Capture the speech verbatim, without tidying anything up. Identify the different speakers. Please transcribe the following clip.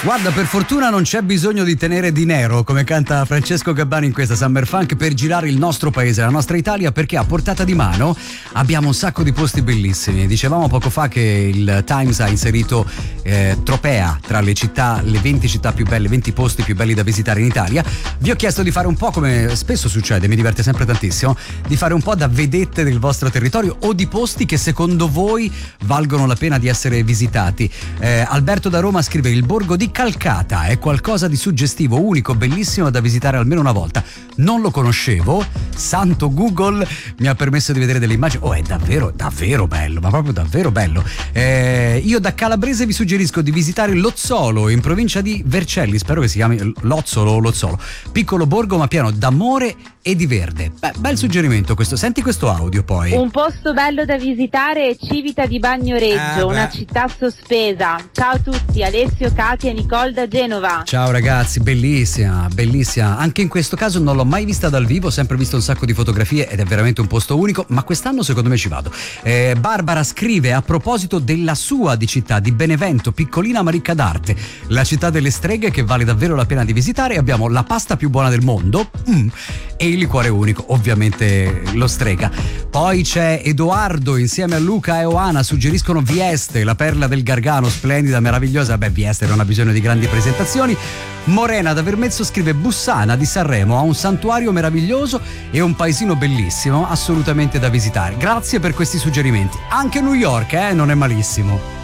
Speaker 1: Guarda, per fortuna non c'è bisogno di tenere di nero, come canta Francesco Gabbani in questa Summer Funk, per girare il nostro paese, la nostra Italia, perché a portata di mano abbiamo un sacco di posti bellissimi. Dicevamo poco fa che il Times ha inserito eh, Tropea tra le città, le venti città più belle, venti posti più belli da visitare in Italia. Vi ho chiesto di fare un po', come spesso succede, mi diverte sempre tantissimo, di fare un po' da vedette del vostro territorio o di posti che secondo voi valgono la pena di essere visitati. Eh, Alberto da Roma scrive: il borgo di Calcata è qualcosa di suggestivo, unico, bellissimo da visitare almeno una volta. Non lo conoscevo, santo Google mi ha permesso di vedere delle immagini. Oh, è davvero, davvero bello, ma proprio davvero bello. Eh, io da calabrese vi suggerisco di visitare Lozzolo, in provincia di Vercelli, spero che si chiami Lozzolo o Lozzolo. Piccolo borgo ma pieno d'amore e di verde. Beh, bel suggerimento questo. Senti questo audio poi.
Speaker 2: Un posto bello da visitare è Civita di Bagnoregio,
Speaker 1: eh,
Speaker 2: una città sospesa. Ciao a tutti, Alessio, Katia e Nicole da Genova.
Speaker 1: Ciao ragazzi, bellissima, bellissima. Anche in questo caso non l'ho mai vista dal vivo, ho sempre visto un sacco di fotografie ed è veramente un posto unico, ma quest'anno secondo me ci vado. Eh, Barbara scrive a proposito della sua di città, di Benevento, piccolina ma ricca d'arte, la città delle streghe che vale davvero la pena di visitare. Abbiamo la pasta più buona del mondo mm, e il liquore unico, ovviamente lo Strega. Poi c'è Edoardo insieme a Luca e Oana, suggeriscono Vieste, la perla del Gargano, splendida, meravigliosa. Beh, Vieste non ha bisogno di grandi presentazioni. Morena da Vermezzo scrive Bussana di Sanremo, ha un santuario meraviglioso e un paesino bellissimo, assolutamente da visitare. Grazie per questi suggerimenti. Anche New York, eh, non è malissimo.